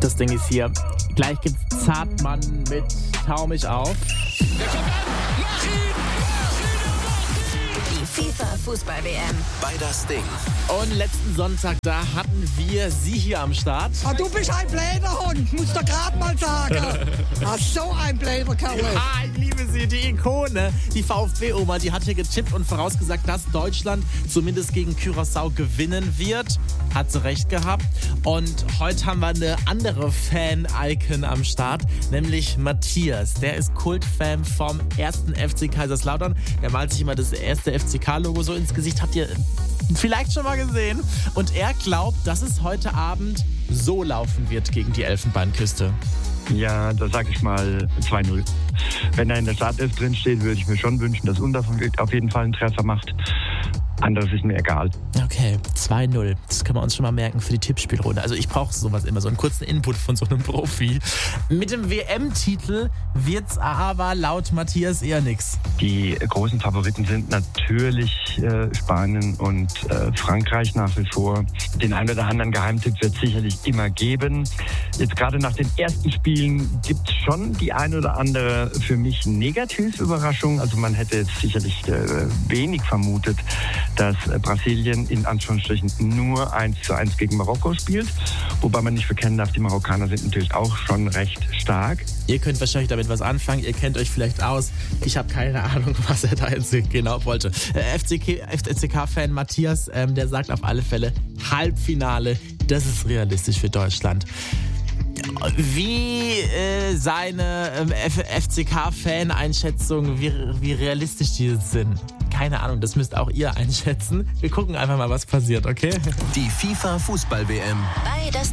Das Ding ist hier. Gleich gibt's Zartmann mit Tau mich auf. Der kommt an, mach ihn! Die FIFA-Fußball-WM. Bei das Ding. Und letzten Sonntag, da hatten wir sie hier am Start. Du bist ein Bläderhund, muss doch gerade mal sagen. So ein Bläderkerl. Ich liebe sie, die Ikone. Die VfB-Oma, die hat hier getippt und vorausgesagt, dass Deutschland zumindest gegen Curaçao gewinnen wird. Hat sie recht gehabt. Und heute haben wir eine andere Fan-Icon am Start, nämlich Matthias. Der ist Kultfan vom 1. FC Kaiserslautern. Der malt sich immer das erste FCK-Logo so ins Gesicht. Habt ihr vielleicht schon mal gesehen. Und er glaubt, dass es heute Abend so laufen wird gegen die Elfenbeinküste. Ja, da sag ich mal 2-0. Wenn er in der Startelf drin steht, würde ich mir schon wünschen, dass Undav auf jeden Fall einen Treffer macht. Anderes ist mir egal. Okay, 2-0. Das können wir uns schon mal merken für die Tippspielrunde. Also ich brauche sowas immer, so einen kurzen Input von so einem Profi. Mit dem WM-Titel wird's aber laut Matthias eher nix. Die großen Favoriten sind natürlich Spanien und Frankreich nach wie vor. Den einen oder anderen Geheimtipp wird es sicherlich immer geben. Jetzt gerade nach den ersten Spielen gibt es schon die ein oder andere für mich Negativüberraschung. Also man hätte jetzt sicherlich wenig vermutet, dass Brasilien in Anführungsstrichen nur 1:1 gegen Marokko spielt. Wobei man nicht verkennen darf, die Marokkaner sind natürlich auch schon recht stark. Ihr könnt wahrscheinlich damit was anfangen. Ihr kennt euch vielleicht aus. Ich habe keine Ahnung, was er da jetzt genau wollte. FCK-Fan Matthias, der sagt auf alle Fälle Halbfinale. Das ist realistisch für Deutschland. Wie seine FCK-Fan-Einschätzung, wie realistisch die sind. Keine Ahnung, das müsst auch ihr einschätzen. Wir gucken einfach mal, was passiert, okay? Die FIFA-Fußball-WM. Bei das